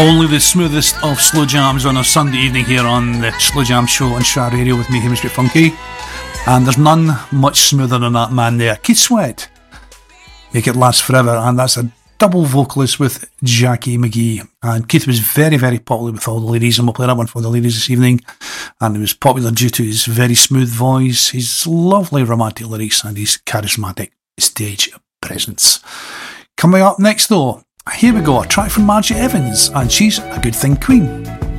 Only the smoothest of slow jams on a Sunday evening here on the Slow Jam Show on Shard Radio with me, Hamish Funky. And there's none much smoother than that man there, Keith Sweat. Make It Last Forever, and that's a double vocalist with Jackie McGee. And Keith was very, very popular with all the ladies, and we'll play that one for the ladies this evening. And he was popular due to his very smooth voice, his lovely romantic lyrics, and his charismatic stage presence. Coming up next, though, here we go, a track from Margie Evans, and she's a Good Thing Queen.